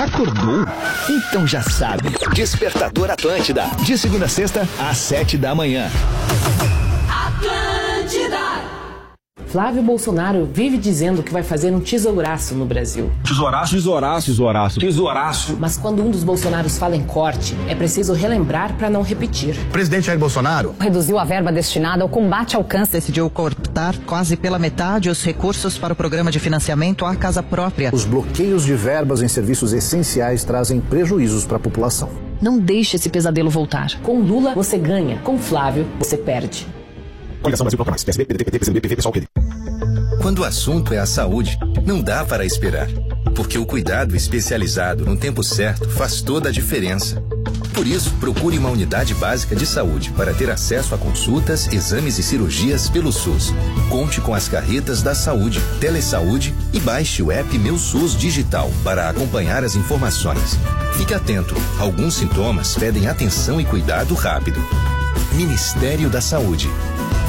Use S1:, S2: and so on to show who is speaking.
S1: Acordou? Então já sabe. Despertador Atlântida. De segunda a sexta, às 7 da manhã.
S2: Atlântida. Flávio Bolsonaro vive dizendo que vai fazer um tesouraço no Brasil.
S3: Tesouraço.
S2: Mas quando um dos Bolsonaros fala em corte, é preciso relembrar para não repetir.
S4: O presidente Jair Bolsonaro
S5: reduziu a verba destinada ao combate ao câncer. Decidiu cortar quase pela metade os recursos para o programa de financiamento à casa própria.
S4: Os bloqueios de verbas em serviços essenciais trazem prejuízos para a população.
S5: Não deixe esse pesadelo voltar.
S2: Com Lula, você ganha. Com Flávio, você perde.
S6: Quando o assunto é a saúde, não dá para esperar, porque o cuidado especializado no tempo certo faz toda a diferença. Por isso, procure uma unidade básica de saúde para ter acesso a consultas, exames e cirurgias pelo SUS. Conte com as carretas da saúde, Telesaúde e baixe o app Meu SUS Digital para acompanhar as informações. Fique atento, alguns sintomas pedem atenção e cuidado rápido. Ministério da Saúde.